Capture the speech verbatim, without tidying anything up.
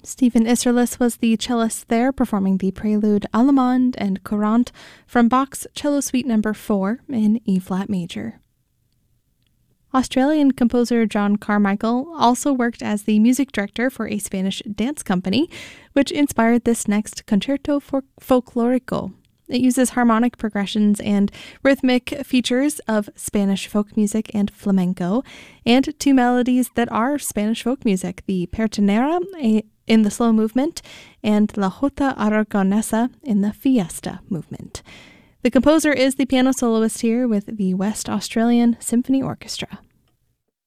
Stephen Isserlis was the cellist there, performing the prelude Allemande and Courante from Bach's Cello Suite Number four in E-flat major. Australian composer John Carmichael also worked as the music director for a Spanish dance company, which inspired this next Concerto Folklorico. It uses harmonic progressions and rhythmic features of Spanish folk music and flamenco, and two melodies that are Spanish folk music, the Pertonera in the slow movement and La Jota Aragonesa in the Fiesta movement. The composer is the piano soloist here with the West Australian Symphony Orchestra.